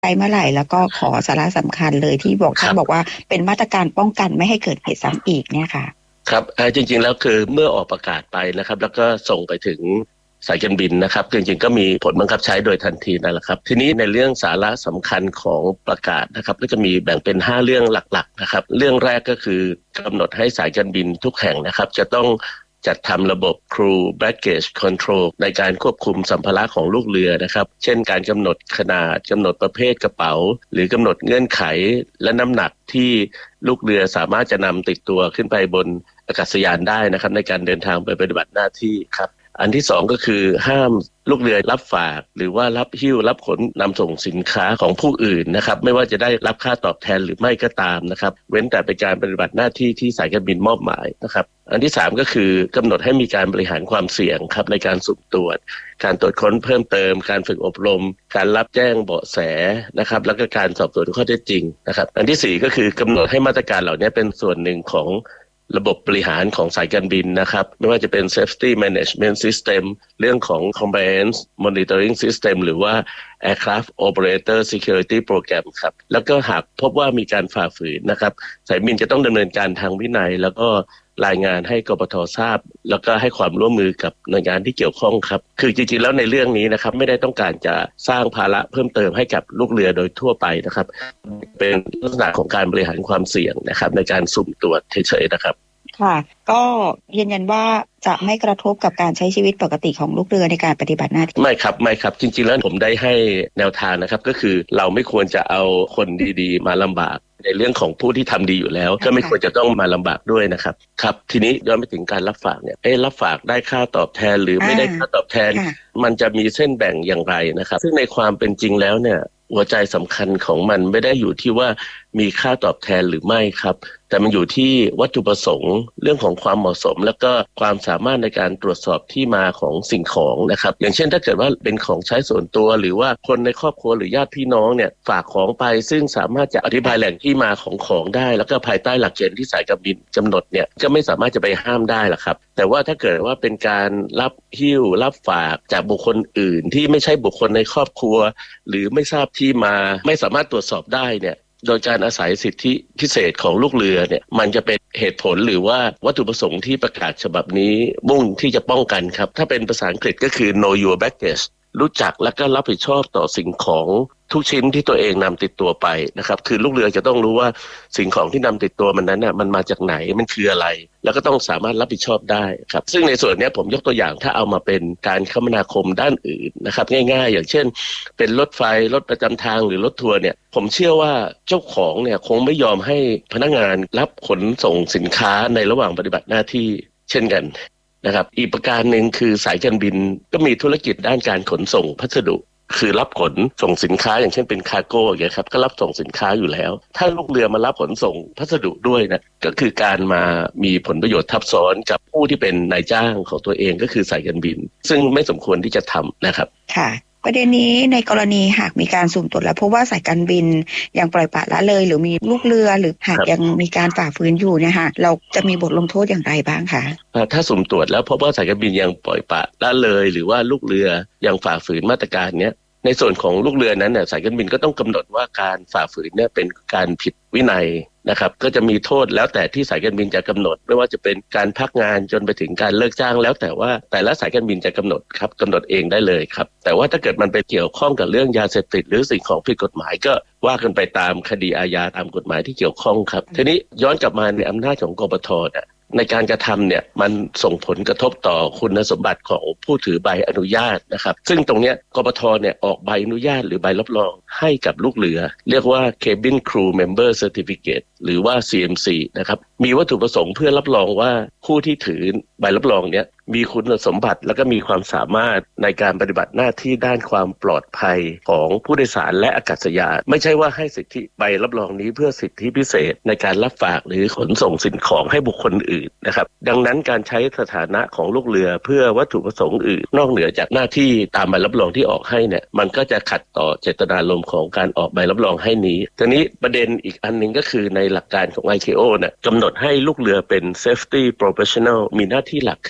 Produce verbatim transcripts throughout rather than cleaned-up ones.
ไปเมื่อไหร่แล้วก็ขอสาระสำคัญเลยที่บอกท่านบอกว่าเป็นมาตรการป้องกันไม่ให้เกิดเหตุซ้ำอีกเนี่ยค่ะครับจริงๆแล้วคือเมื่อออกประกาศไปนะครับแล้วก็ส่งไปถึงสายการบินนะครับจริงๆก็มีผลบังคับใช้โดยทันทีนั่นแหละครับทีนี้ในเรื่องสาระสำคัญของประกาศนะครับก็จะมีแบ่งเป็นห้าเรื่องหลักๆนะครับเรื่องแรกก็คือกำหนดให้สายการบินทุกแห่งนะครับจะต้องจัดทำระบบ Crew Baggage Control ในการควบคุมสัมภาระของลูกเรือนะครับเช่นการกำหนดขนาดกำหนดประเภทกระเป๋าหรือกำหนดเงื่อนไขและน้ำหนักที่ลูกเรือสามารถจะนำติดตัวขึ้นไปบนอากาศยานได้นะครับในการเดินทางไปปฏิบัติหน้าที่ครับอันที่สองก็คือห้ามลูกเรือรับฝากหรือว่ารับหิ้วรับขนนำส่งสินค้าของผู้อื่นนะครับไม่ว่าจะได้รับค่าตอบแทนหรือไม่ก็ตามนะครับเว้นแต่เป็นการปฏิบัติหน้าที่ที่สายการบินมอบหมายนะครับอันที่สามก็คือกำหนดให้มีการบริหารความเสี่ยงครับในการสุ่มตรวจการตรวจค้นเพิ่มเติมการฝึกอบรมการรับแจ้งเบาะแสนะครับแล้วก็การสอบสวนข้อเท็จจริงนะครับอันที่สี่ก็คือกำหนดให้มาตรการเหล่านี้เป็นส่วนหนึ่งของระบบบริหารของสายการบินนะครับไม่ว่าจะเป็น Safety Management System เรื่องของ Compliance Monitoring System หรือว่า Aircraft Operator Security Program ครับแล้วก็หากพบว่ามีการฝ่าฝืนนะครับสายการบินจะต้องดำเนินการทางวินัยแล้วก็รายงานให้กปททราบแล้วก็ให้ความร่วมมือกับหน่วยงานที่เกี่ยวข้องครับคือจริงๆแล้วในเรื่องนี้นะครับไม่ได้ต้องการจะสร้างภาระเพิ่มเติมให้กับลูกเรือโดยทั่วไปนะครับเป็นลักษณะของการบริหารความเสี่ยงนะครับในการสุ่มตรวจเฉยๆนะครับค่ะก็ยืนยันว่าจะไม่กระทบกับการใช้ชีวิตปกติของลูกเรือในการปฏิบัติหน้าที่ไม่ครับไม่ครับจริงๆแล้วผมได้ให้แนวทางนะครับก็คือเราไม่ควรจะเอาคนดีๆมาลำบากในเรื่องของผู้ที่ทำดีอยู่แล้วก็ไม่ควรจะต้องมาลำบากด้วยนะครับครับทีนี้ย้อนไปถึงการรับฝากเนี่ยเอ๊ะรับฝากได้ค่าตอบแทนหรือไม่ได้ค่าตอบแทนมันจะมีเส้นแบ่งอย่างไรนะครับซึ่งในความเป็นจริงแล้วเนี่ยหัวใจสำคัญของมันไม่ได้อยู่ที่ว่ามีค่าตอบแทนหรือไม่ครับแต่มันอยู่ที่วัตถุประสงค์เรื่องของความเหมาะสมแล้วก็ความสามารถในการตรวจสอบที่มาของสิ่งของนะครับอย่างเช่นถ้าเกิดว่าเป็นของใช้ส่วนตัวหรือว่าคนในครอบครัวหรือญาติพี่น้องเนี่ยฝากของไปซึ่งสามารถจะอธิบายแหล่งที่มาของของได้แล้วก็ภายใต้หลักเกณฑ์ที่สายการบินกำหนดเนี่ยก็ไม่สามารถจะไปห้ามได้หรอกครับแต่ว่าถ้าเกิดว่าเป็นการรับหิ้วรับฝากจากบุคคลอื่นที่ไม่ใช่บุคคลในครอบครัวหรือไม่ทราบที่มาไม่สามารถตรวจสอบได้เนี่ยโดยการอาศัยสิทธิพิเศษของลูกเรือเนี่ยมันจะเป็นเหตุผลหรือว่าวัตถุประสงค์ที่ประกาศฉบับนี้มุ่งที่จะป้องกันครับถ้าเป็นภาษาอังกฤษก็คือ know your baggage รู้จักและก็รับผิดชอบต่อสิ่งของทุกชิ้นที่ตัวเองนำติดตัวไปนะครับคือลูกเรือจะต้องรู้ว่าสิ่งของที่นำติดตัวมันนั้นน่ะมันมาจากไหนมันคืออะไรแล้วก็ต้องสามารถรับผิดชอบได้ครับซึ่งในส่วนนี้ผมยกตัวอย่างถ้าเอามาเป็นการคมนาคมด้านอื่นนะครับง่ายๆอย่างเช่นเป็นรถไฟรถประจำทางหรือรถทัวร์เนี่ยผมเชื่อว่าเจ้าของเนี่ยคงไม่ยอมให้พนักงานรับขนส่งสินค้าในระหว่างปฏิบัติหน้าที่เช่นกันนะครับอีกประการหนึ่งคือสายการบินก็มีธุรกิจด้านการขนส่งพัสดุคือรับขนส่งสินค้าอย่างเช่นเป็นคาร์โก้อย่างเงี้ยครับก็รับส่งสินค้าอยู่แล้วถ้าลูกเรือมารับขนส่งพัสดุด้วยนะก็คือการมามีผลประโยชน์ทับซ้อนกับผู้ที่เป็นนายจ้างของตัวเองก็คือสายการบินซึ่งไม่สมควรที่จะทำนะครับค่ะประเด็นนี้ในกรณีหากมีการสุ่มตรวจแล้วพบว่าสายการบินยังปล่อยปละละเลยหรือมีลูกเรือหรือหากยังมีการฝ่าฝืนอยู่เนี่ยค่ะเราจะมีบทลงโทษอย่างไรบ้างคะถ้าสุ่มตรวจแล้วพบว่าสายการบินยังปล่อยปละละเลยหรือว่าลูกเรือยังฝ่าฝืนมาตรการเนี้ยในส่วนของลูกเรือนั้นเนี่ยสายการบินก็ต้องกำหนดว่าการฝ่าฝืนเนี่ยเป็นการผิดวินัยนะครับก็จะมีโทษแล้วแต่ที่สายการบินจะกำหนดไม่ว่าจะเป็นการพักงานจนไปถึงการเลิกจ้างแล้วแต่ว่าแต่ละสายการบินจะกำหนดครับกำหนดเองได้เลยครับแต่ว่าถ้าเกิดมันไปเกี่ยวข้องกับเรื่องยาเสพติดหรือสิ่งของผิดกฎหมายก็ว่ากันไปตามคดีอาญาตามกฎหมายที่เกี่ยวข้องครับทีนี้ย้อนกลับมาในอำนาจของกปทเนี่ยในการกระทำเนี่ยมันส่งผลกระทบต่อคุณสมบัติของผู้ถือใบอนุญาตนะครับซึ่งตรงเนี้ยกปทเนี่ยออกใบอนุญาตหรือใบรับรองให้กับลูกเรือเรียกว่า Cabin Crew Member Certificate หรือว่า ซี เอ็ม ซี นะครับมีวัตถุประสงค์เพื่อรับรองว่าผู้ที่ถือใบรับรองเนี้ยมีคุณสมบัติและก็มีความสามารถในการปฏิบัติหน้าที่ด้านความปลอดภัยของผู้โดยสารและอากาศยานไม่ใช่ว่าให้สิทธิใบรับรองนี้เพื่อสิทธิพิเศษในการรับฝากหรือขนส่งสิ่งของให้บุคคลอื่นนะครับดังนั้นการใช้สถานะของลูกเรือเพื่อวัตถุประสงค์อื่นนอกเหนือจากหน้าที่ตามใบรับรองที่ออกให้เนี่ยมันก็จะขัดต่อเจตนารมณ์ของการออกใบรับรองให้นี้ทีนี้ประเด็นอีกอันนึงก็คือในหลักการของ ไอ เค โอ เนี่ยกำหนดให้ลูกเรือเป็น Safety Professional มีหน้าที่หลักคือดูแล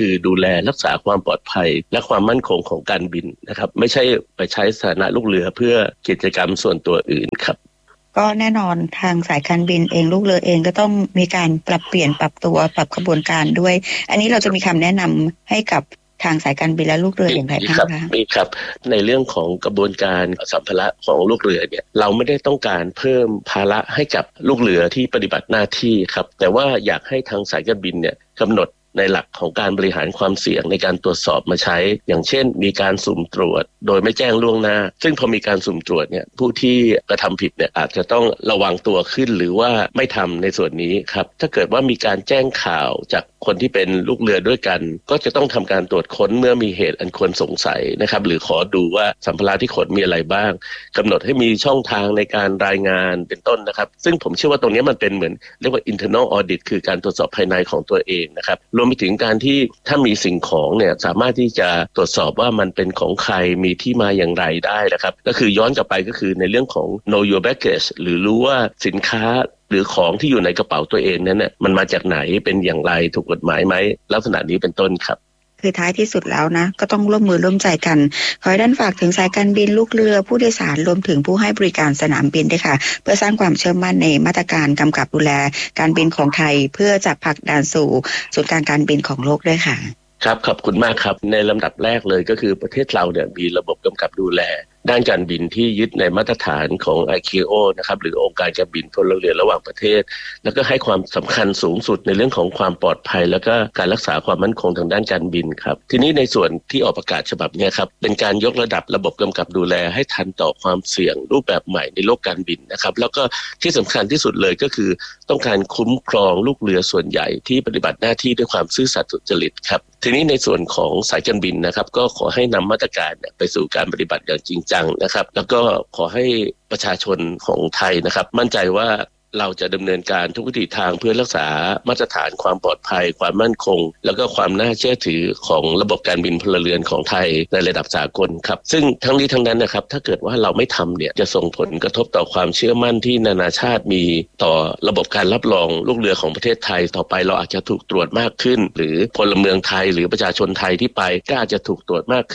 รักษาความปลอดภัยและความมั่นคงของการบินนะครับไม่ใช่ไปใช้สถานะลูกเรือเพื่อกิจกรรมส่วนตัวอื่นครับก็แน่นอนทางสายการบินเองลูกเรือเองก็ต้องมีการปรับเปลี่ยนปรับตัวปรับขบวนการด้วยอันนี้เราจะมีคำแนะนำให้กับทางสายการบินและลูกเรืออย่างไรบ้างคะมีครับในเรื่องของกระบวนการสัมภาระของลูกเรือเนี่ยเราไม่ได้ต้องการเพิ่มภาระให้กับลูกเรือที่ปฏิบัติหน้าที่ครับแต่ว่าอยากให้ทางสายการบินเนี่ยกำหนดในหลักของการบริหารความเสี่ยงในการตรวจสอบมาใช้อย่างเช่นมีการสุ่มตรวจโดยไม่แจ้งล่วงหน้าซึ่งพอมีการสุ่มตรวจเนี่ยผู้ที่กระทำผิดเนี่ยอาจจะต้องระวังตัวขึ้นหรือว่าไม่ทำในส่วนนี้ครับถ้าเกิดว่ามีการแจ้งข่าวจากคนที่เป็นลูกเรือด้วยกันก็จะต้องทำการตรวจค้นเมื่อมีเหตุอันควรสงสัยนะครับหรือขอดูว่าสัมภาระที่ขนมีอะไรบ้างกำหนดให้มีช่องทางในการรายงานเป็นต้นนะครับซึ่งผมเชื่อว่าตรงนี้มันเป็นเหมือนเรียกว่า internal audit คือการตรวจสอบภายในของตัวเองนะครับรวมไปถึงการที่ถ้ามีสิ่งของเนี่ยสามารถที่จะตรวจสอบว่ามันเป็นของใครมีที่มาอย่างไรได้นะครับก็คือย้อนกลับไปก็คือในเรื่องของ know your baggage หรือรู้ว่าสินค้าหรือของที่อยู่ในกระเป๋าตัวเองนั้นเนี่ยมันมาจากไหนเป็นอย่างไรถูกกฎหมายไหมลักษณะนี้เป็นต้นครับคือท้ายที่สุดแล้วนะก็ต้องร่วมมือร่วมใจกันขอให้ท่านฝากถึงสายการบินลูกเรือผู้โดยสารรวมถึงผู้ให้บริการสนามบินด้วยค่ะเพื่อสร้างความเชื่อมั่นในมาตรการกำกับดูแลการบินของไทยเพื่อจะผลักดันสู่ศูนย์กลางการบินของโลกด้วยค่ะครับขอบคุณมากครับในลำดับแรกเลยก็คือประเทศเราเนี่ยมีระบบกำกับดูแลด้านการบินที่ยึดในมาตรฐานของ ไอ เค โอ นะครับหรือองค์การการบินพลเรือนระหว่างประเทศแล้วก็ให้ความสำคัญสูงสุดในเรื่องของความปลอดภัยแล้วก็การรักษาความมั่นคงทางด้านการบินครับทีนี้ในส่วนที่ออกประกาศฉบับนี้ครับเป็นการยกระดับระบบกำกับดูแลให้ทันต่อความเสี่ยงรูปแบบใหม่ในโลกการบินนะครับแล้วก็ที่สำคัญที่สุดเลยก็คือต้องการคุ้มครองลูกเรือส่วนใหญ่ที่ปฏิบัติหน้าที่ด้วยความซื่อสัตย์สุจริตครับทีนี้ในส่วนของสายการบินนะครับก็ขอให้นำมาตรการไปสู่การปฏิบัติอย่างจริงจังนะครับแล้วก็ขอให้ประชาชนของไทยนะครับมั่นใจว่าเราจะดำเนินการทุกวิถีทางเพื่อรักษามาตรฐานความปลอดภัยความมั่นคงแล้วก็ความน่าเชื่อถือของระบบการบินพลเรือนของไทยในระดับสากลครับซึ่งทั้งนี้ทั้งนั้นนะครับถ้าเกิดว่าเราไม่ทำเนี่ยจะส่งผลกระทบต่อความเชื่อมั่นที่นานาชาติมีต่อระบบการรับรองลูกเรือของประเทศไทยต่อไปเราอาจจะถูกตรวจมากขึ้นหรือพลเมืองไทยหรือประชาชนไทยที่ไปก็อาจจะถูกตรวจมาก